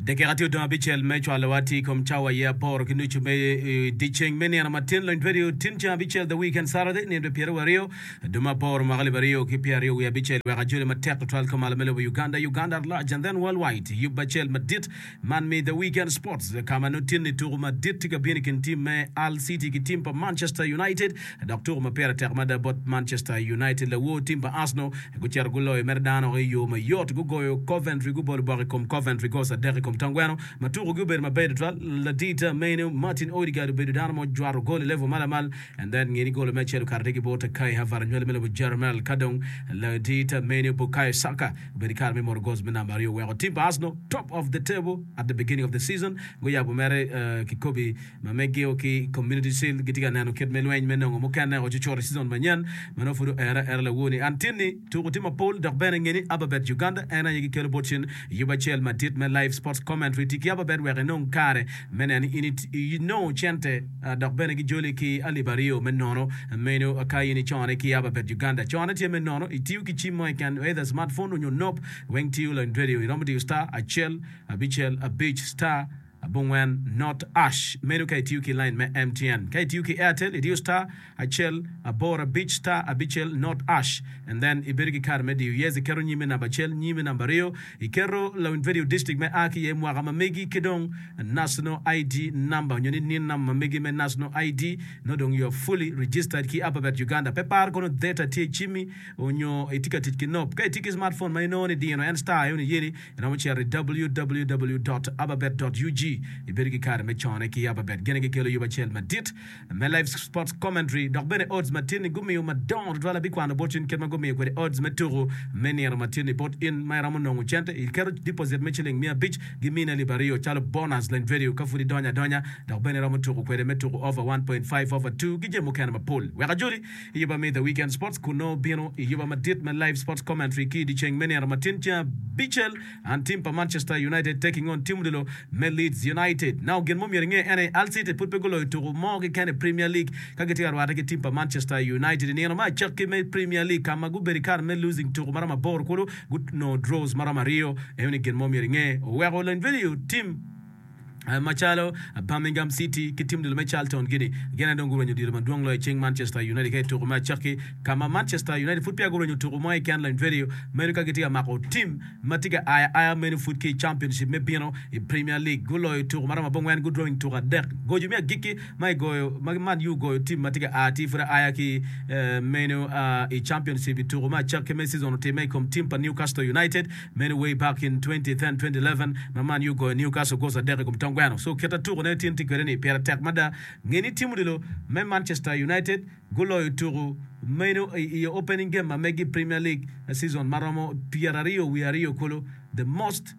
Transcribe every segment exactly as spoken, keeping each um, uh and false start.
Dekeratio don abichel mecho alawati kom chawa ya por kinuchu me dicheng meni ana matin lo video tincha abichel the weekend Saturday ni ndo Pierre Wario duma por magali Wario ki Pierre we abichel we rajule matek twal kom alamelo Uganda Uganda large and then worldwide you bachel madit man me the weekend sports kama no tin ni tour madit ka bien kin team me Al City ki team pa Manchester United doctor ma pera termada bot Manchester United le wo team pa Arsenal go cher gulo e merdano yo ma yot go go Coventry go bor bor kom Coventry go sa der kom tangwano maturu go ber ma bedo la dita menu Martin Odegaard bedo dano jwaro goal level malamal and then ngini goal me chelo kardegi bota kai havar nyele mele Jermel kadong la dita menu Bukayo Saka bedo kar me mor goes mena Mario we team pa Arsenal top of the table at the beginning of the season go ya bomere kikobi mamegi oki community seal gitika nano ket melwen menongo mokana o choro season manyan manofuru era era la woni antini to tima Paul dak ben ngeni Ababet Uganda ena yigi kelo botchin yuba chel madit me live sports commentary tiki Ababet we non kare menen init you know chente dak ben gi joli ki alibario menono meno akai ni chone ki Ababet Uganda chone ti menono itiu ki chimo can either smartphone on your knob weng tiu la radio romadi star a chel a bichel a beach star Bongwan not ash menu kai tiuki line me M T N kai tiuki Airtel idio star a chel a bora beach star a bichel not ash and then ibirgi kar me diu yeze kero nyime na bachel nyime na bario ikero la video district me aki ye mwa kama megi kedong national I D number nyoni nin na megi me national I D no dong you are fully registered ki Ababet Uganda pepar kono data tie chimi onyo etika titkinop kai tiki smartphone may no ni dino and star yoni yeri na mo chere w w w dot ababet dot u g ibirgi kar me chone ki Ababet genege kelo yuba chel madit me live sports commentary dok bene odds matini gumi yo madon dwala bikwana botin kelma gumi ko odds meturo menier matini bot in my ramono chente ikero deposit mechiling mia beach gimina libario chalo bonus len video kafuri donya donya dok bene ramoturo ko meturo over one point five over two gije mo kana mapol we rajuri yuba me the weekend sports kuno bino yuba madit me live sports commentary ki di cheng menier matincha bichel and team pa Manchester United taking on team dilo me Leeds United now gen mom yeringe ene Al City put pegolo to mo ke kan Premier League kageti arwata ke team pa Manchester United ni no ma chake me Premier League kama gu berikar me losing to marama bor kulo good no draws marama Rio ene gen mom yeringe we go len video team Uh, Machalo uh, Birmingham City ki team de me Charlton gini gena don guro nyudi man duong lo ching Manchester United ke to ma chaki kama Manchester United foot pia guro nyuto mo e kan line video me ka geti mako team matiga aya aya men foot ki championship me bino e Premier League gulo to marama bongwen good drawing to dek goju me giki my go man you go team matiga ati fura aya ki uh, meno uh, e championship to ma chaki me season to make come team pa Newcastle United men way back in twenty ten twenty eleven man you go Newcastle goes a dek kom so keta tour ne tinti gereni pera tekmada ngeni timu dilo me Manchester United gulo turu meno e opening game megi Premier League season maramo Pierre we are Rio kolo the most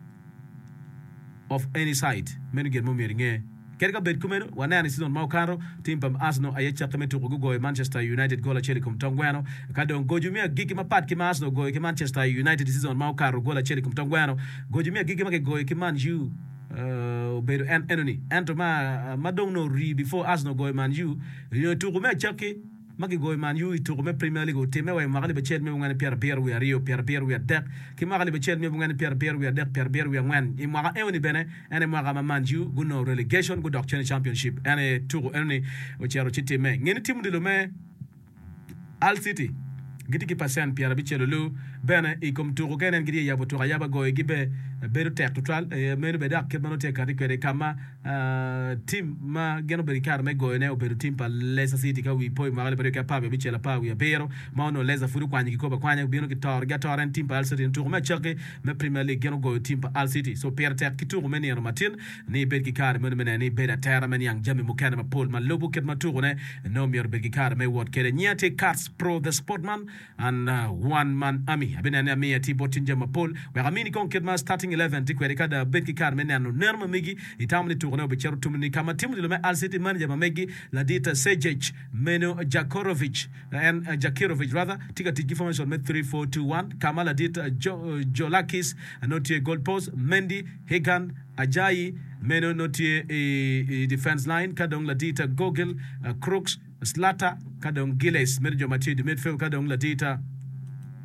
of any side meno game mo miringe kerga bet kumeno wanani season maukaro team pam Arsenal ayecha kemetu gugo Manchester United gola cheli kumtongwano kadon gojumia gigi mapat ki Arsenal go ki Manchester United season maukaro gola cheli kumtongwano gojumia gigi make go ki Man U uh bedo en enemy ento ma madong no ri before Arsenal go Man U you to me chaki magi go Man U to me Premier League te me way magali be ched me ngane Pierre Pierre we Rio Pierre Pierre we dek ki magali be ched me ngane Pierre Pierre we dek Pierre Pierre we ngwan i maga enemy bene ene maga Man U go no relegation go dok championship ene to enemy o chero chite me ngene timu de lo me Al City gidi ki pasen Pierre Bichelo lu bene i kom turu kenen gidi yabo tura yaba go gibe beru tek total menu be dak kemano te kadi kwede kama team ma geno berikar me go ne oberu team pa Leicester City ka wi poi magale beru ka pa be Bichela pa wi pero ma no Leicester furu kwani ki ko ba kwani bino ki tor ga toren team pa Al City turu me chake me Premier League geno go team pa Al City so Pierre tek ki turu me ne matin ni be ki kar me me ni be da terra me yang jami mo kana ma Paul ma lobu ket ma turu ne no mi be ki kar me wot kede nyate Cards Pro the Sportman and uh, one man army abena na me ati botinja ma Paul we ramini kon ket ma starting eleven tikwere kada betki kar men nanu nerma migi itamni tourno be cheru tumni kama timu dilo me Al City manager ma megi la dita Sejic Meno Jakorovic and uh, Jakirovic rather tika tiki formation me three four two one kama la dita jo, uh, Jolakis notie goal post Mendy Hagan Ajayi Meno notie e, e defense line kadong la dita Gogel uh, Crooks Slata kadong Gilles Merjo Mathieu de midfield kadong la dita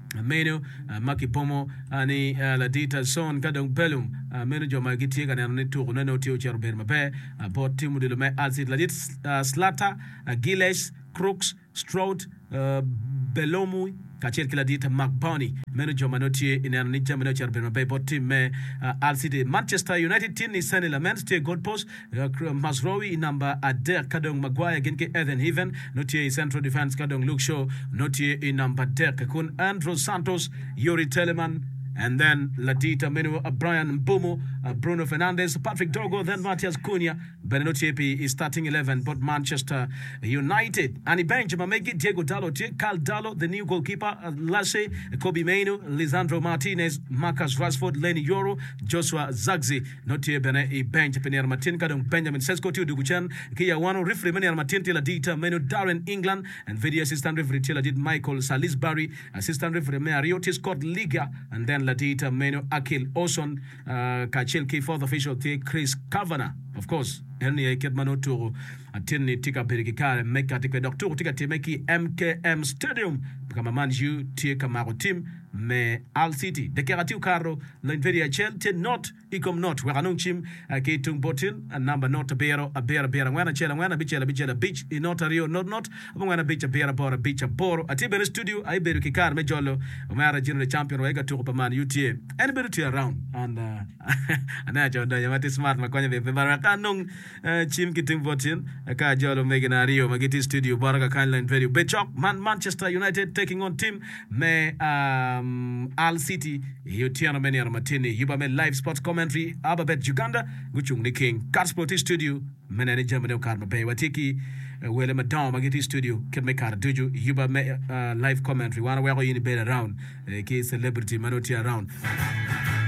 menu uh, makipomo ani uh, ladita son kadong pelum uh, menu jo magiti kana ni tu kuna no tio cher ber mabe uh, bot timu de me alsit ladit uh, slata uh, giles crooks stroud uh, belomu kachel kila dita McBurney menu jo manoti ina ni jamano cher ber mabe bot tim me uh, alsit Manchester United tin ni sani la men's te goal post uh, Masrowi number Adair kadong Maguire genke Ethan Heaven noti central defense kadong Luke Shaw noti in number Dirk kun Andrew Santos, Yuri Telemann, and then Ladita Menu, uh, Brian Mbumo, uh, Bruno Fernandes, Patrick Dogo, then Matthias Cunha. Benvenuti is starting eleven, but Manchester United. Ani Benjamin Megi, Diego Dallo, Carl Dallo, the new goalkeeper, uh, Lasse, Kobe Mainu, Lisandro Martinez, Marcus Rashford, Lenny Yoro, Joshua Zagzi. Notie Bene e bench Penir Martin, Kadong Benjamin Sesko, Tiu Duguchan, Kia Wano, referee Menir Martin, Ladita Menu, Darren England, and video assistant referee Tila did Michael Salisbury, assistant referee Mariotti Scott Liga, and then Ladita Menu Akil Oson, uh, Kachilki, fourth official, Chris Kavanagh, of course. Ernie Kedmano to attend tika perikare meka tika doctor tika temeki M K M Stadium kama manju tika maro team me Al City dekerati carro l'inveria chelte not ikom not we kanong chim ke tung botin number not bero a bera bera ngwana chela ngwana bichela bichela beach in notario not not ngwana bicha bera bora bicha boro atibe studio ai beru kikar me jolo mara general champion wega to pa man U T A anybody to around and uh, anajo da yamati smart makonya be baraka nong chim kiting votin ka jolo meganario magiti studio baraka kindline video bechok man Manchester United taking on team me um Al City yotiano meni armatini yuba me live sports commentary ababet Uganda guchung ni king Catsport studio menene jamane karma be watiki wele madam magiti studio ken me kar duju yuba me uh, live commentary wana we go in be around ke celebrity manoti around